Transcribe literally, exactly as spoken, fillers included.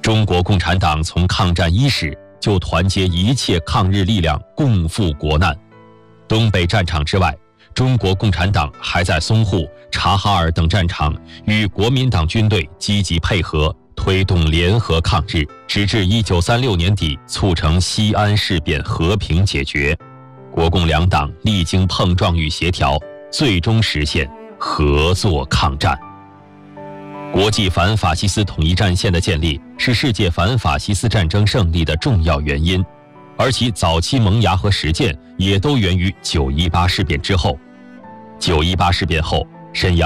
中国共产党从抗战伊始就团结一切抗日力量，共赴国难。东北战场之外，中国共产党还在淞沪、察哈尔等战场与国民党军队积极配合，推动联合抗日，直至一九三六年底促成西安事变和平解决。国共两党历经碰撞与协调，最终实现合作抗战。国际反法西斯统一战线的建立是世界反法西斯战争胜利的重要原因，而其早期萌芽和实践也都源于九一八事变之后。九一八事变后，沈阳